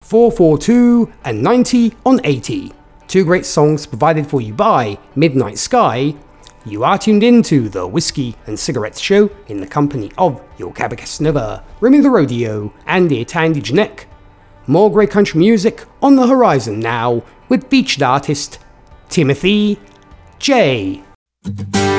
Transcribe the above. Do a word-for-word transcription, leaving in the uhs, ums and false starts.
four four two and ninety on eighty. Two great songs provided for you by Midnight Sky. You are tuned into the Whiskey and Cigarettes Show in the company of your Cabacassnova, Remy the Rodeo, and dear Tandy Janek. More great country music on the horizon now with featured artist Timothy J.